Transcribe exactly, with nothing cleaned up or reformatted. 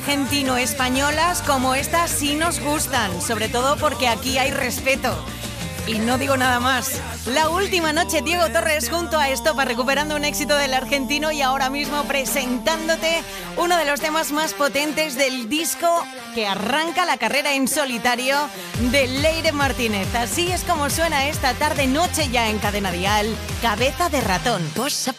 argentino-españolas como estas sí nos gustan, sobre todo porque aquí hay respeto. Y no digo nada más. La última noche, Diego Torres junto a Estopa recuperando un éxito del argentino y ahora mismo presentándote uno de los temas más potentes del disco que arranca la carrera en solitario de Leire Martínez. Así es como suena esta tarde noche ya en Cadena Dial, Cabeza de Ratón.